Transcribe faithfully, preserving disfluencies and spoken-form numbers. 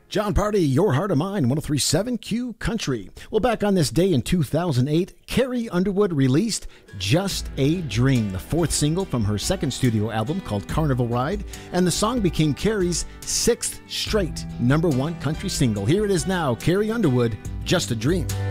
John Party, Your Heart of Mine, one oh three point seven Q Country. Well, back on this day in two thousand eight, Carrie Underwood released Just a Dream, the fourth single from her second studio album called Carnival Ride, and the song became Carrie's sixth straight number one country single. Here it is now, Carrie Underwood, Just a Dream.